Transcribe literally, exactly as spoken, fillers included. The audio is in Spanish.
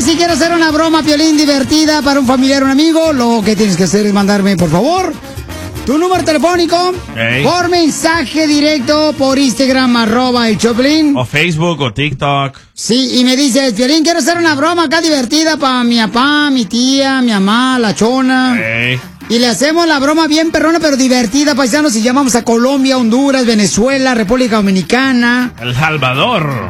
si quieres hacer una broma, Piolín, divertida para un familiar o un amigo, lo que tienes que hacer es mandarme, por favor, tu número telefónico Hey. por mensaje directo por Instagram, arroba el Choplin. O Facebook o TikTok. Sí, y me dices, Piolín, quiero hacer una broma acá divertida para mi papá, mi tía, mi mamá, la chona. Hey. Y le hacemos la broma bien perrona, pero divertida, paisanos, y llamamos a Colombia, Honduras, Venezuela, República Dominicana. El Salvador.